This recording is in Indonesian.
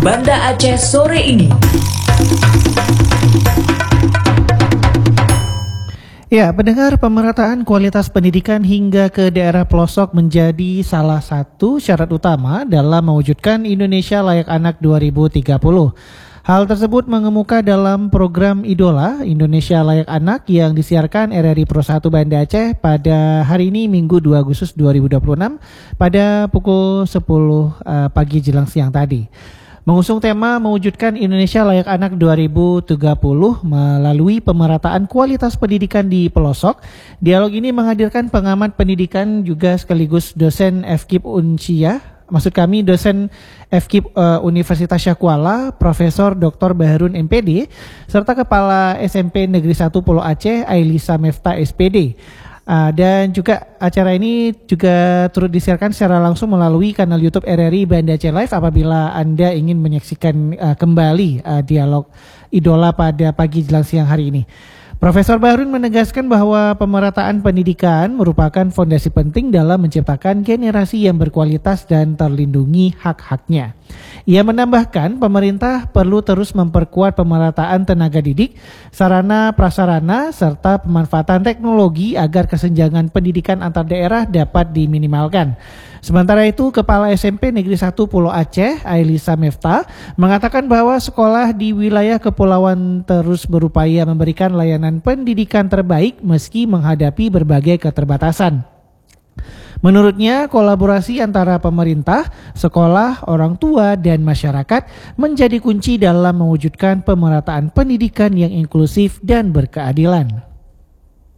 Banda Aceh sore ini. Ya, pendengar, pemerataan kualitas pendidikan hingga ke daerah pelosok menjadi salah satu syarat utama dalam mewujudkan Indonesia Layak Anak 2030. Hal tersebut mengemuka dalam program Idola Indonesia Layak Anak yang disiarkan RRI Pro 1 Banda Aceh pada hari ini Minggu 2 Agustus 2026 pada pukul 10 pagi jelang siang tadi. Mengusung tema mewujudkan Indonesia Layak Anak 2030 melalui pemerataan kualitas pendidikan di pelosok, dialog ini menghadirkan pengamat pendidikan juga sekaligus dosen FKIP Unsia, maksud kami dosen FKIP Universitas Syakuala, Profesor Dr. Baharun MPD, serta Kepala SMP Negeri 1 Pulau Aceh, Ailisa Mefta SPD. Dan juga acara ini juga turut disiarkan secara langsung melalui kanal YouTube RRI Banda Aceh Live apabila Anda ingin menyaksikan kembali dialog Idola pada pagi jelang siang hari ini. Profesor Baharun menegaskan bahwa pemerataan pendidikan merupakan fondasi penting dalam menciptakan generasi yang berkualitas dan terlindungi hak-haknya. Ia menambahkan pemerintah perlu terus memperkuat pemerataan tenaga didik, sarana prasarana, serta pemanfaatan teknologi agar kesenjangan pendidikan antar daerah dapat diminimalkan. Sementara itu, Kepala SMP Negeri 1 Pulau Aceh, Ailisa Mefta, mengatakan bahwa sekolah di wilayah kepulauan terus berupaya memberikan layanan pendidikan terbaik meski menghadapi berbagai keterbatasan. Menurutnya, kolaborasi antara pemerintah, sekolah, orang tua, dan masyarakat menjadi kunci dalam mewujudkan pemerataan pendidikan yang inklusif dan berkeadilan.